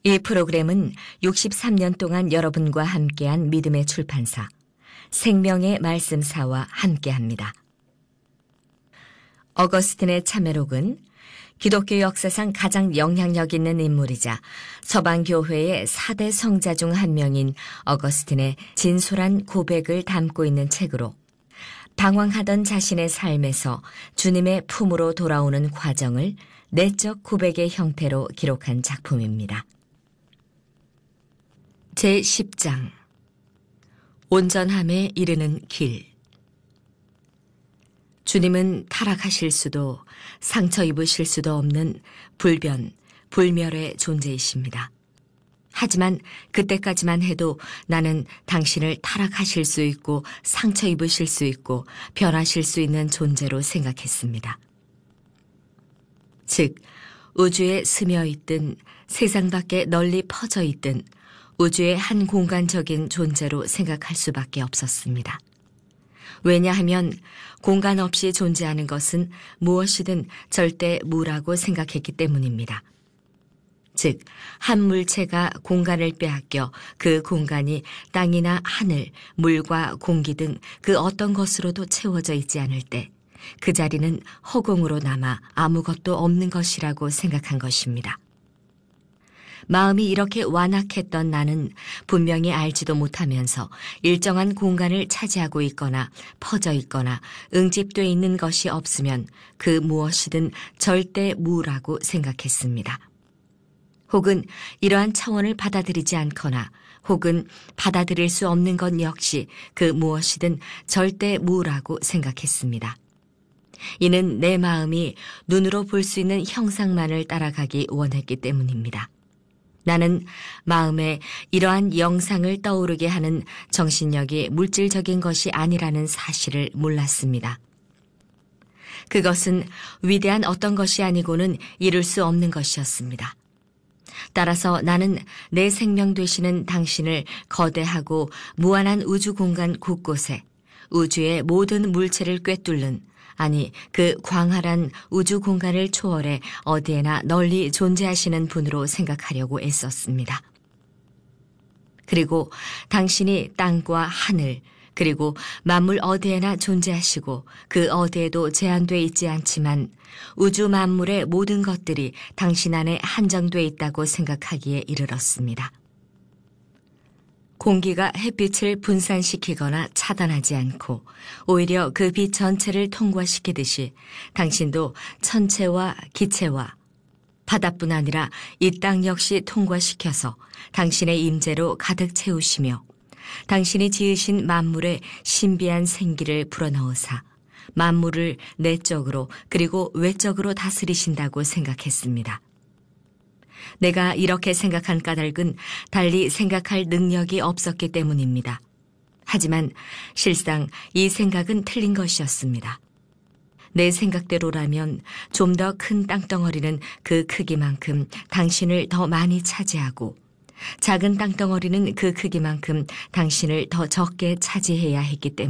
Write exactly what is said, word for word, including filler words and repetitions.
이 프로그램은 육십삼 년 동안 여러분과 함께한 믿음의 출판사, 생명의 말씀사와 함께합니다. 어거스틴의 참회록은 기독교 역사상 가장 영향력 있는 인물이자 서방교회의 사 대 성자 중 한 명인 어거스틴의 진솔한 고백을 담고 있는 책으로 방황하던 자신의 삶에서 주님의 품으로 돌아오는 과정을 내적 고백의 형태로 기록한 작품입니다. 제십 장 온전함에 이르는 길. 주님은 타락하실 수도 상처 입으실 수도 없는 불변, 불멸의 존재이십니다. 하지만 그때까지만 해도 나는 당신을 타락하실 수 있고 상처 입으실 수 있고 변하실 수 있는 존재로 생각했습니다. 즉, 우주에 스며 있든 세상 밖에 널리 퍼져 있든 우주의 한 공간적인 존재로 생각할 수밖에 없었습니다. 왜냐하면 공간 없이 존재하는 것은 무엇이든 절대 무라고 생각했기 때문입니다. 즉, 한 물체가 공간을 빼앗겨 그 공간이 땅이나 하늘, 물과 공기 등 그 어떤 것으로도 채워져 있지 않을 때 그 자리는 허공으로 남아 아무것도 없는 것이라고 생각한 것입니다. 마음이 이렇게 완악했던 나는 분명히 알지도 못하면서 일정한 공간을 차지하고 있거나 퍼져 있거나 응집돼 있는 것이 없으면 그 무엇이든 절대 무라고 생각했습니다. 혹은 이러한 차원을 받아들이지 않거나 혹은 받아들일 수 없는 것 역시 그 무엇이든 절대 무라고 생각했습니다. 이는 내 마음이 눈으로 볼 수 있는 형상만을 따라가기 원했기 때문입니다. 나는 마음에 이러한 영상을 떠오르게 하는 정신력이 물질적인 것이 아니라는 사실을 몰랐습니다. 그것은 위대한 어떤 것이 아니고는 이룰 수 없는 것이었습니다. 따라서 나는 내 생명 되시는 당신을 거대하고 무한한 우주 공간 곳곳에 우주의 모든 물체를 꿰뚫는, 아니 그 광활한 우주 공간을 초월해 어디에나 널리 존재하시는 분으로 생각하려고 애썼습니다. 그리고 당신이 땅과 하늘 그리고 만물 어디에나 존재하시고 그 어디에도 제한돼 있지 않지만 우주 만물의 모든 것들이 당신 안에 한정돼 있다고 생각하기에 이르렀습니다. 공기가 햇빛을 분산시키거나 차단하지 않고 오히려 그 빛 전체를 통과시키듯이 당신도 천체와 기체와 바다뿐 아니라 이 땅 역시 통과시켜서 당신의 임재로 가득 채우시며 당신이 지으신 만물의 신비한 생기를 불어넣으사 만물을 내적으로 그리고 외적으로 다스리신다고 생각했습니다. 내가 이렇게 생각한 까닭은 달리 생각할 능력이 없었기 때문입니다. 하지만 실상 이 생각은 틀린 것이었습니다. 내 생각대로라면 좀 더 큰 땅덩어리는 그 크기만큼 당신을 더 많이 차지하고 작은 땅덩어리는 그 크기만큼 당신을 더 적게 차지해야 했기 때문입니다.